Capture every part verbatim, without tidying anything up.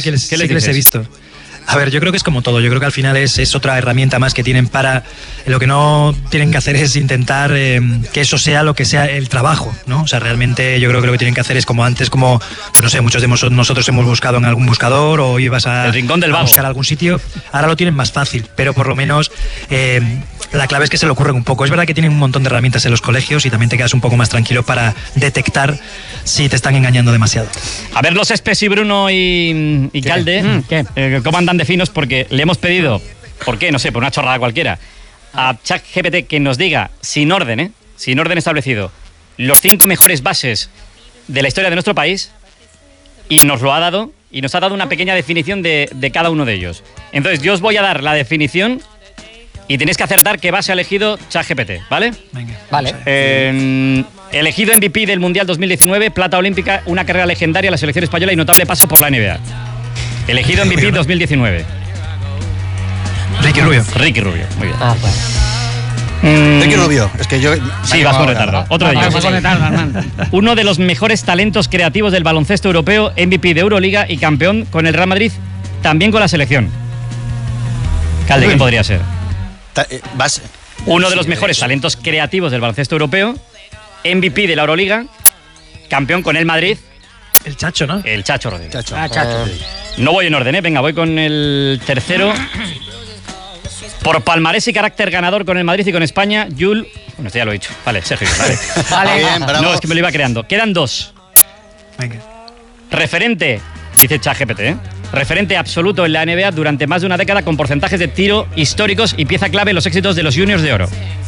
sí que les, ¿Qué sí les que les he visto. A ver, yo creo que es como todo. Yo creo que al final es, es otra herramienta más que tienen para... Lo que no tienen que hacer es intentar eh, que eso sea lo que sea el trabajo, ¿no? O sea, realmente yo creo que lo que tienen que hacer es como antes, como, pues no sé, muchos de nosotros hemos buscado en algún buscador o ibas a, el rincón del vago. a buscar algún sitio. Ahora lo tienen más fácil, pero por lo menos... Eh, la clave es que se le ocurren un poco. Es verdad que tienen un montón de herramientas en los colegios y también te quedas un poco más tranquilo para detectar si te están engañando demasiado. A ver, los Espes y Bruno y, y Calde, Mm, ¿qué? Eh, ¿cómo andan de finos? Porque le hemos pedido, ¿por qué? No sé, por una chorrada cualquiera, a ChatGPT que nos diga, sin orden, ¿eh? sin orden establecido, los cinco mejores bases de la historia de nuestro país, y nos lo ha dado, y nos ha dado una pequeña definición de, de cada uno de ellos. Entonces, yo os voy a dar la definición y tenéis que acertar qué base ha elegido ChatGPT, ¿vale? Venga. Vale. Eh, elegido M V P del Mundial dos mil diecinueve, plata olímpica, una carrera legendaria en la selección española y notable paso por la N B A. Elegido M V P dos mil diecinueve. Ricky Rubio. Ricky Rubio, muy bien. Ah, pues. Mm, Ricky Rubio, es que yo... Sí, vas con retardo. Otro de Vamos ellos. con retardo, Armando. Uno de los mejores talentos creativos del baloncesto europeo, M V P de Euroliga y campeón con el Real Madrid, también con la selección. Calde, ¿quién podría ser? Ta- eh, vas- Uno de los Sí, mejores eso. talentos creativos del baloncesto europeo, M V P de la Euroliga, campeón con el Madrid, El Chacho, ¿no? el Chacho Rodríguez. Chacho. Ah, chacho. No voy en orden, ¿eh? Venga, voy con el tercero. Por palmarés y carácter ganador con el Madrid y con España, Jul... Bueno, esto ya lo he dicho. Vale, Sergio, vale. Vale. Bien, bravo. No, es que me lo iba creando. Quedan dos. Venga. Referente, dice ChatGPT, ¿eh? Referente absoluto en la N B A durante más de una década con porcentajes de tiro históricos y pieza clave en los éxitos de los Juniors de Oro.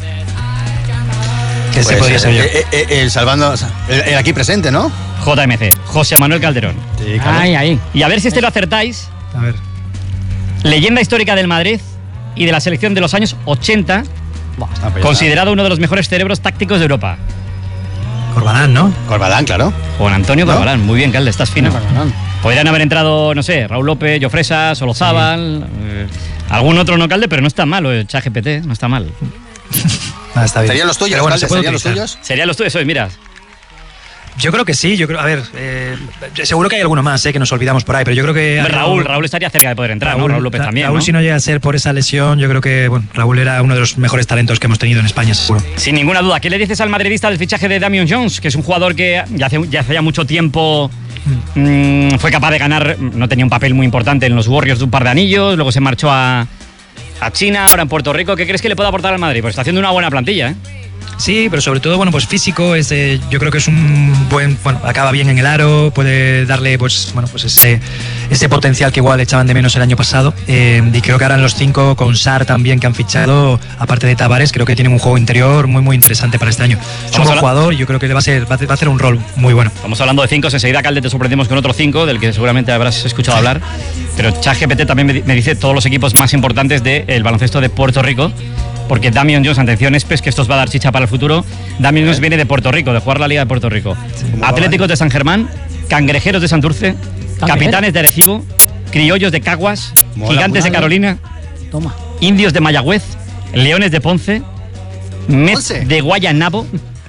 Que ese Pues, podría ser yo. eh, eh, eh, el salvando... El, el aquí presente, ¿no? J M C, José Manuel Calderón. Sí, Ahí, ahí. Y a ver si este lo acertáis. A ver. Leyenda histórica del Madrid y de la selección de los años ochenta, Ah, pues ya considerado uno de los mejores cerebros tácticos de Europa. Corbalán, ¿no? está. Corbalán, claro. Juan Antonio ¿No? Corbalán, muy bien, Calde, estás fino. Corbalán. Podrían haber entrado, no sé, Raúl López, Jofresa, Solozábal, eh, algún otro no, Calde, pero no está mal, el ChatGPT, no está mal. Ah, está bien. ¿Serían los tuyos, Pero bueno, Calde? se puede ¿Serían los utilizar. tuyos? Serían los tuyos, mira. Yo creo que sí, yo creo, a ver, eh, seguro que hay alguno más, eh, que nos olvidamos por ahí, pero yo creo que... Raúl, Raúl estaría cerca de poder entrar, ¿no? Raúl López Ra- también, Raúl, ¿no? si no llega a ser por esa lesión, yo creo que, bueno, Raúl era uno de los mejores talentos que hemos tenido en España, seguro. Sin ninguna duda. ¿Qué le dices al madridista del fichaje de Damian Jones? Que es un jugador que ya hace, ya hace ya mucho tiempo mm, fue capaz de ganar, no tenía un papel muy importante en los Warriors de un par de anillos, luego se marchó a, a China, ahora en Puerto Rico. ¿Qué crees que le puede aportar al Madrid? Pues está haciendo una buena plantilla, ¿eh? Sí, pero sobre todo, bueno, pues físico, es de- yo creo que es un buen, bueno, acaba bien en el aro, puede darle, pues, bueno, pues ese, ese potencial que igual echaban de menos el año pasado. Eh, y creo que ahora en los cinco, con Sar también que han fichado, aparte de Tavares, creo que tienen un juego interior muy, muy interesante para este año. Es un Vamos a buen hablar- jugador y yo creo que le va a ser, va a, va a hacer un rol muy bueno. Estamos hablando de cinco, enseguida, Calde, te sorprendemos con otro cinco, del que seguramente habrás escuchado hablar. Pero ChatGPT también me, di- me dice todos los equipos más importantes del baloncesto de Puerto Rico. Porque Damian Jones, atención, Espes, que esto os va a dar chicha para el futuro. Damian Jones viene de Puerto Rico, de jugar la Liga de Puerto Rico. Atléticos de San Germán, Cangrejeros de Santurce, Capitanes de Arecibo, Criollos de Caguas, Mola, Gigantes de mola. Carolina, Toma. Indios de Mayagüez, Leones de Ponce, Mets Ponce. de Guayanabo,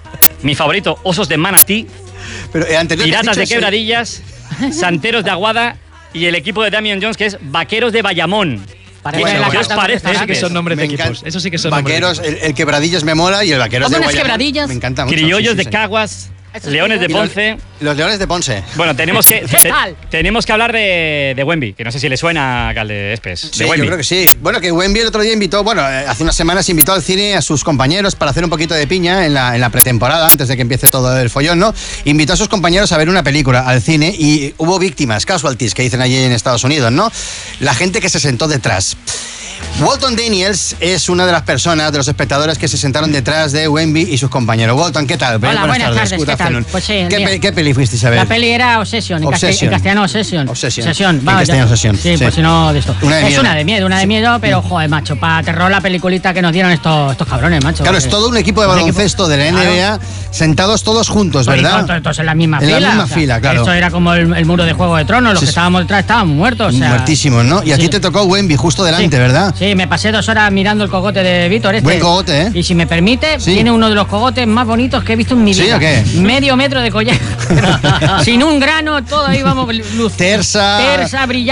mi favorito, Osos de Manatí, Pero eh, anterior que has Piratas dicho de eso- Quebradillas, Santeros de Aguada y el equipo de Damian Jones, que es Vaqueros de Bayamón. Parece Bueno, la ¿qué os carta parece? de un Eso sí que son nombres de Me equipos. encanta. Eso sí que son Vaqueros, nombres de el, el Quebradillas me mola y el Vaqueros de Hombre, unas Guayamón quebradillas. me encanta mucho. Criollos sí, sí, de sí. Caguas, Eso sí, Leones de ¿no? Y los- Ponce. Los Leones de Ponce. Bueno, tenemos que ¿Qué te- tal? tenemos que hablar de, de Wemby, que no sé si le suena a Calde Espes. Sí, de yo Wemby. creo que sí. Bueno, que Wemby el otro día invitó, bueno, eh, hace unas semanas invitó al cine a sus compañeros para hacer un poquito de piña en la, en la pretemporada, antes de que empiece todo el follón, ¿no? Invitó a sus compañeros a ver una película al cine y hubo víctimas, casualties, que dicen allí en Estados Unidos, ¿no? La gente que se sentó detrás. Walton Daniels es una de las personas, de los espectadores que se sentaron detrás de Wemby y sus compañeros. Walton, ¿qué tal? Hola, buenas tardes, Good ¿qué tal? afternoon. Pues sí, el ¿Qué, día- pe- qué peli fuisteis a ver? La peli era Obsession, en, casti- Obsession. en castellano Obsession. Obsession. En vamos, castellano ya- Obsession, Sí, sí. pues si no de esto. Una de es miedo. una de miedo, una de miedo, pero joder, macho, para terror la peliculita que nos dieron estos, estos cabrones, macho. Claro, es porque- todo un equipo de un equipo- baloncesto de la N B A sentados todos juntos, Pues, y ¿verdad? todos, todos en la misma En la fila. misma fila, claro. Esto era como el, el muro de Juego de Tronos, los Sí, que sí. estábamos detrás estábamos muertos. O sea, Muertísimos, ¿no? Y a sí. ti te tocó Wemby justo delante, Sí. ¿verdad? Sí, me pasé dos horas mirando el cogote de Víctor. Este. Buen cogote, ¿eh? Y si me permite, Sí. tiene uno de los cogotes más bonitos que he visto en mi ¿Sí vida. o qué? Medio metro de collar. Sin un grano, todo ahí vamos luz. Tersa. Tersa, brillante.